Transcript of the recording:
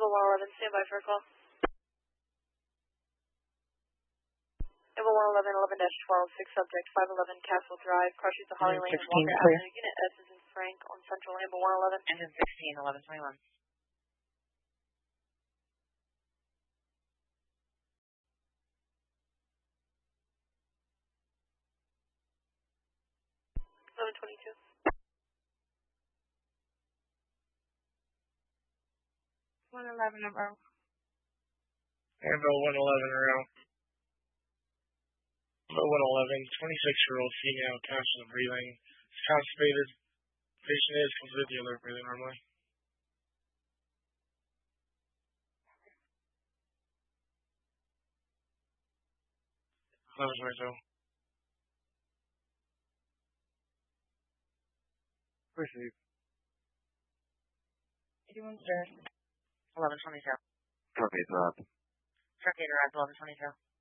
111, stand by for a call. Ava 111, 11-12, 6 subject, 511 Castle Drive, crosses the Holly Lane and Walker clear. Avenue. Unit S is in Frank on Central, Ava 111. Engine 16, 1121. 1122. 111 number. Ambo 111 around. Ambo 111, 26-year-old female, constant breathing, is constipated. Patient is completely alert, breathing normally. Proceed. 81 sir. 1122. Truck 8 drop. Truck 8 arrived 1122.